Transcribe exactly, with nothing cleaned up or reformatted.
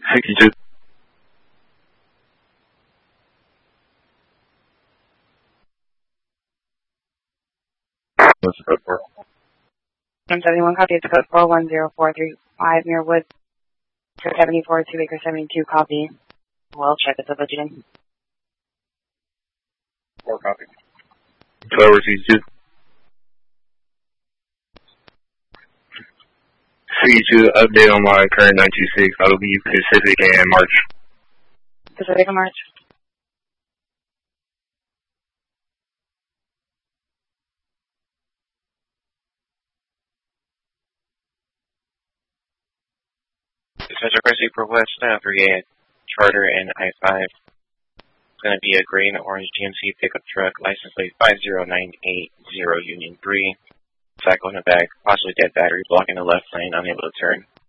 sixty-two. What's the code for? one seventy-one, copy. It's code four one zero four three five near Wood. seventy-four, two acre seventy-two, copy. We'll check at the budgeting. Four copy. twelve sixty-two. sixty-two, update on my current nine two six. I will be Pacific and March. Pacific and March. Dispatch request April West, uh, three A, Charter and I five. It's going to be a gray and orange G M C pickup truck, license plate five zero nine eight zero Union three. Cycle in the back, possibly dead battery, blocking the left lane, unable to turn.